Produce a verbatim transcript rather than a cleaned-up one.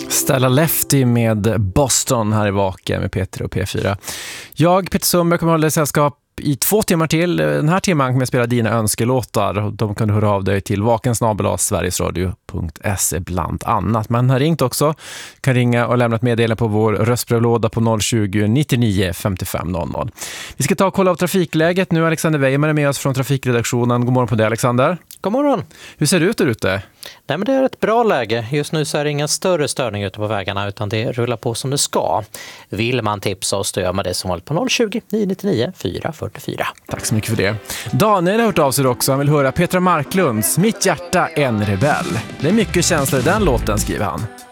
Stella Lefty med Boston här i Vaken med Peter och P fyra. Jag, Peter Sundberg, kommer att hålla sällskap i två timmar till. Den här timman kommer jag spela dina önskelåtar. De kan du höra av dig till vakensnabel-a sverigesradio punkt se bland annat. Men har ringt också. Kan ringa och lämna ett meddelande på vår röstbrevlåda på noll tjugo, nittionio, femtiofem noll noll. Vi ska ta och kolla av trafikläget. Nu är Alexander Weimer med oss från trafikredaktionen. God morgon på dig, Alexander. God morgon. Hur ser det ut där ute? Nej, men det är ett bra läge. Just nu så är det ingen större störning ute på vägarna utan det rullar på som det ska. Vill man tipsa oss då gör man det som vanligt på noll tjugo, nio nittionio, fyra fyrtiofyra. Tack så mycket för det. Daniel har hört av sig också. Han vill höra Petra Marklunds Mitt hjärta en rebell. Det är mycket känslor i den låten, skriver han.